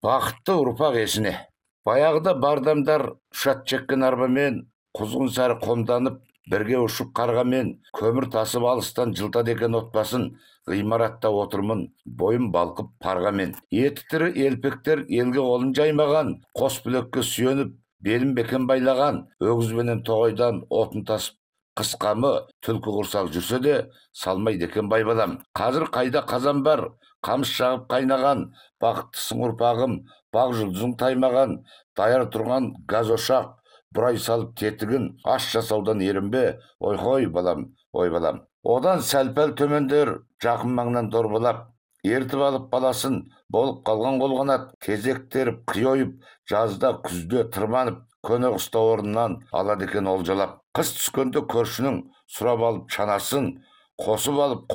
Бақытты ұрпақ есіне. Баяғыда бардамдар ұшат жеккен арбамен, құзғын сары қомданып, бірге ұшып қарғамен, көмір тасып алыстан жылтады екен отбасын, ғимаратта отырмын, бойым балқып парғамен. Еті тірі елпектер елге қолын жаймаған, қос білекке сүйеніп, белін бекен байлаған, өгізбенен тоғайдан отын тасып, қысқамы түлкі құрсақ жүрсе де, салмайды екен байбалам. Қазір қайда қазан бар, қамыс жағып қайнаған, бақыттысың ұрпағым, бақ жұлдызың таймаған, даяр тұрған газ ошақ, бұрай салып тетігін, аш жасаудан ерінбе, ой балам, ой балам. Одан сәл-пәл төмендер, жақын маңнан дорбалап, ертіп алып баласын, болып қалған қолғанат, кезек теріп, қи ойып, жазда күзде тырманып, көне қыста орнынан алады екен олжалап. Қыс түскенде көршінің сұрап алып чанасын, қосып алып